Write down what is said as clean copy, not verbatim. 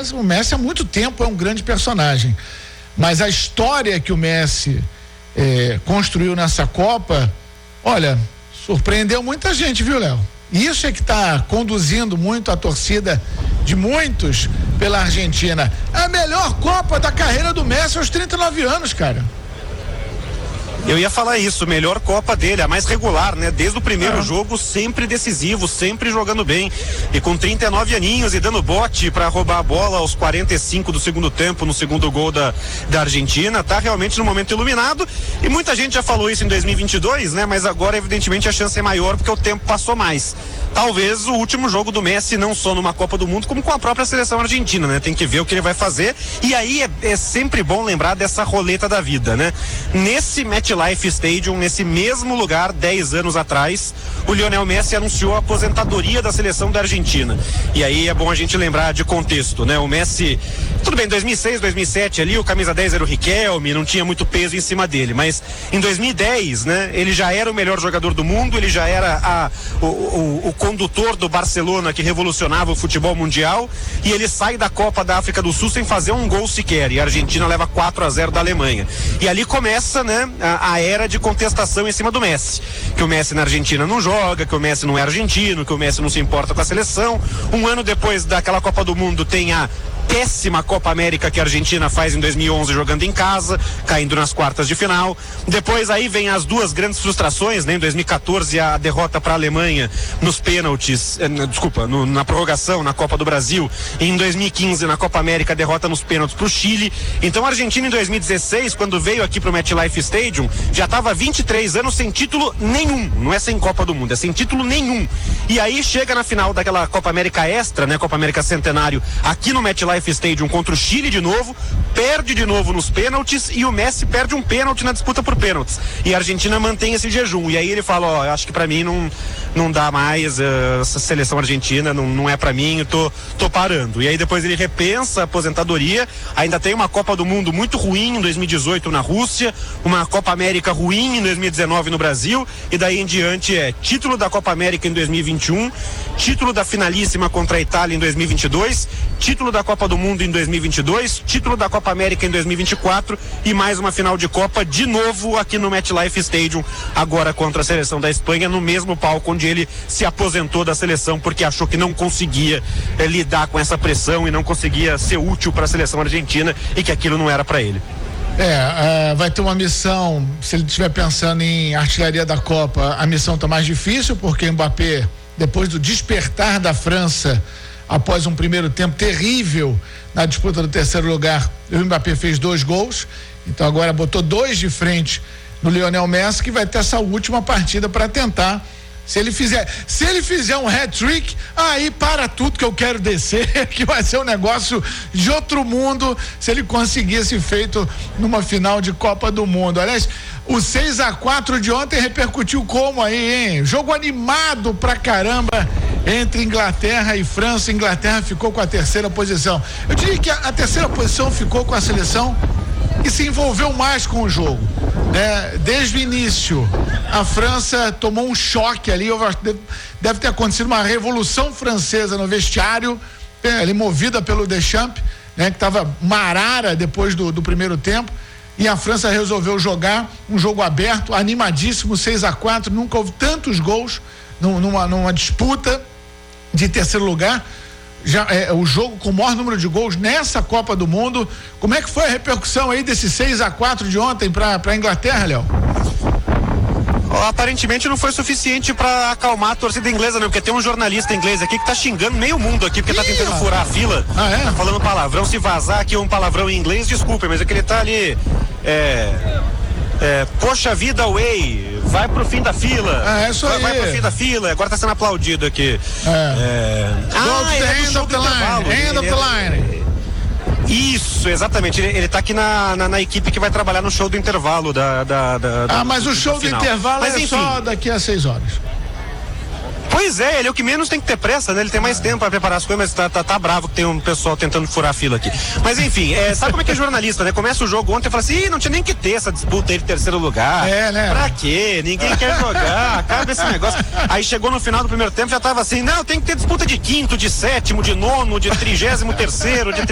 o Messi há muito tempo é um grande personagem, mas a história que o Messi construiu nessa Copa, olha, surpreendeu muita gente, viu, Léo? Isso é que está conduzindo muito a torcida de muitos pela Argentina. É a melhor Copa da carreira do Messi aos 39 anos, cara. Eu ia falar isso, melhor Copa dele, a mais regular, né? Desde o primeiro jogo, sempre decisivo, sempre jogando bem. E com 39 aninhos e dando bote para roubar a bola aos 45 do segundo tempo, no segundo gol da Argentina, tá realmente no momento iluminado. E muita gente já falou isso em 2022, né? Mas agora, evidentemente, a chance é maior porque o tempo passou mais. Talvez o último jogo do Messi, não só numa Copa do Mundo, como com a própria seleção argentina, né? Tem que ver o que ele vai fazer. E aí é sempre bom lembrar dessa roleta da vida, né? Nesse MetLife Stadium, nesse mesmo lugar, 10 anos atrás, o Lionel Messi anunciou a aposentadoria da seleção da Argentina. E aí é bom a gente lembrar de contexto, né? O Messi, tudo bem, em 2006, 2007 ali, o camisa 10 era o Riquelme, não tinha muito peso em cima dele, mas em 2010, né? Ele já era o melhor jogador do mundo, ele já era o condutor do Barcelona que revolucionava o futebol mundial, e ele sai da Copa da África do Sul sem fazer um gol sequer, e a Argentina leva 4-0 da Alemanha. E ali começa, né, a era de contestação em cima do Messi, que o Messi na Argentina não joga, que o Messi não é argentino, que o Messi não se importa com a seleção. Um ano depois daquela Copa do Mundo tem a péssima Copa América que a Argentina faz em 2011 jogando em casa, caindo nas quartas de final. Depois aí vem as duas grandes frustrações, né? Em 2014 a derrota para a Alemanha nos pênaltis, na prorrogação na Copa do Brasil, e em 2015 na Copa América a derrota nos pênaltis para o Chile. Então a Argentina em 2016, quando veio aqui para o MetLife Stadium, já estava 23 anos sem título nenhum, não é sem Copa do Mundo, é sem título nenhum. E aí chega na final daquela Copa América Extra, né? Copa América Centenário, aqui no MetLife Stadium contra o Chile de novo, perde de novo nos pênaltis, e o Messi perde um pênalti na disputa por pênaltis, e a Argentina mantém esse jejum. E aí ele fala, ó, eu acho que pra mim não dá mais, essa seleção argentina não é pra mim, eu tô parando. E aí depois ele repensa a aposentadoria, ainda tem uma Copa do Mundo muito ruim em 2018 na Rússia, uma Copa América ruim em 2019 no Brasil, e daí em diante é título da Copa América em 2021, título da finalíssima contra a Itália em 2022, título da Copa do Mundo em 2022, título da Copa América em 2024 e mais uma final de Copa de novo aqui no MetLife Stadium, agora contra a seleção da Espanha, no mesmo palco onde ele se aposentou da seleção porque achou que não conseguia lidar com essa pressão e não conseguia ser útil para a seleção argentina e que aquilo não era para ele. Vai ter uma missão, se ele estiver pensando em artilharia da Copa, a missão está mais difícil, porque Mbappé, depois do despertar da França após um primeiro tempo terrível na disputa do terceiro lugar, o Mbappé fez 2 gols, então agora botou 2 de frente no Lionel Messi, que vai ter essa última partida para tentar. Se ele fizer um hat-trick, aí para tudo que eu quero descer, que vai ser um negócio de outro mundo, se ele conseguir esse feito numa final de Copa do Mundo. Aliás, o 6-4 de ontem repercutiu como aí, hein? Jogo animado pra caramba entre Inglaterra e França. Inglaterra ficou com a terceira posição. Eu diria que a terceira posição ficou com a seleção e se envolveu mais com o jogo, né? Desde o início, a França tomou um choque ali, deve ter acontecido uma revolução francesa no vestiário, ali movida pelo Deschamps, né? Que estava marara depois do primeiro tempo, e a França resolveu jogar um jogo aberto, animadíssimo, 6-4, nunca houve tantos gols numa disputa de terceiro lugar. Já o jogo com o maior número de gols nessa Copa do Mundo. Como é que foi a repercussão aí desse 6-4 de ontem para a Inglaterra, Léo? Aparentemente não foi suficiente para acalmar a torcida inglesa, não, porque tem um jornalista inglês aqui que tá xingando meio mundo aqui, porque tá tentando furar a fila. Tá falando palavrão, se vazar aqui um palavrão em inglês, desculpe, mas é que ele tá ali poxa vida, Way, vai pro fim da fila. Isso aí. Vai pro fim da fila, agora tá sendo aplaudido aqui. End of the line. Isso, exatamente. Ele tá aqui na equipe que vai trabalhar no show do intervalo mas o show do intervalo enfim, só daqui a 6 horas. Pois é, ele é o que menos tem que ter pressa, né? Ele tem mais tempo para preparar as coisas, mas tá bravo que tem um pessoal tentando furar a fila aqui. Mas enfim, sabe como é que é jornalista, né? Começa o jogo ontem e fala assim, não tinha nem que ter essa disputa aí de terceiro lugar. Né? Pra quê? Ninguém quer jogar, acaba esse negócio. Aí chegou no final do primeiro tempo, já tava assim, não, tem que ter disputa de quinto, de sétimo, de nono, de 33º, de